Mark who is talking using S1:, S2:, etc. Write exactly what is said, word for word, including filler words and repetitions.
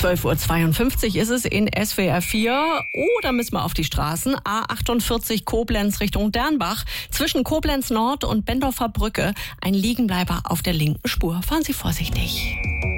S1: zwölf Uhr zweiundfünfzig ist es in S W R vier. Oh, da müssen wir auf die Straßen. A achtundvierzig Koblenz Richtung Dernbach. Zwischen Koblenz Nord und Bendorfer Brücke ein Liegenbleiber auf der linken Spur. Fahren Sie vorsichtig.